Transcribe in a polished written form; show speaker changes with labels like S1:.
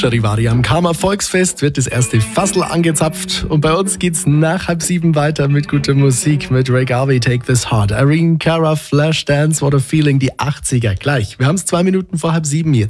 S1: Charivari am Kama Volksfest wird das erste Fassel angezapft und bei uns geht's nach 6:30 weiter mit guter Musik mit Ray Garvey, Take This Heart, Irene Cara, Flashdance, What a Feeling, die 80er gleich. Wir haben's 2 Minuten vor 6:30 jetzt.